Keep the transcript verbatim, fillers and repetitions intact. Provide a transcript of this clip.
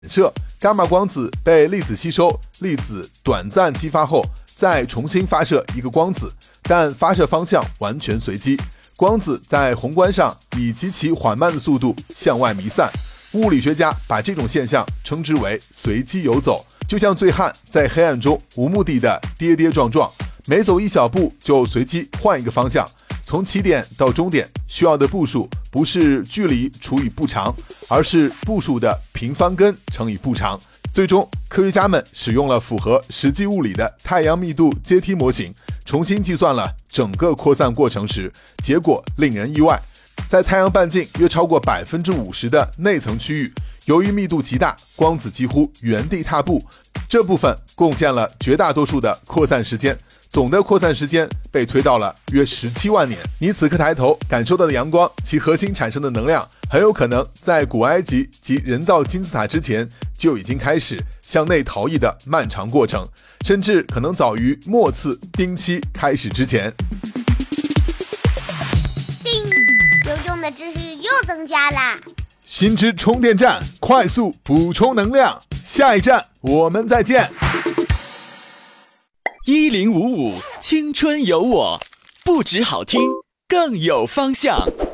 射，伽马光子被粒子吸收，粒子短暂激发后再重新发射一个光子，但发射方向完全随机。光子在宏观上以极其缓慢的速度向外弥散，物理学家把这种现象称之为随机游走，就像醉汉在黑暗中无目的的跌跌撞撞，每走一小步就随机换一个方向。从起点到终点需要的步数不是距离除以步长，而是步数的平方根乘以步长。最终，科学家们使用了符合实际物理的太阳密度阶梯模型，重新计算了整个扩散过程时，结果令人意外。在太阳半径约超过 百分之五十 的内层区域，由于密度极大，光子几乎原地踏步，这部分贡献了绝大多数的扩散时间。总的扩散时间被推到了约十七万年。你此刻抬头感受到的阳光，其核心产生的能量，很有可能在古埃及及人造金字塔之前就已经开始向内逃逸的漫长过程，甚至可能早于末次冰期开始之前。 叮，有用的知识又增加啦！ 新知充电站，快速补充能量。下一站我们再见。 一零五五青春有我，不止好听，更有方向。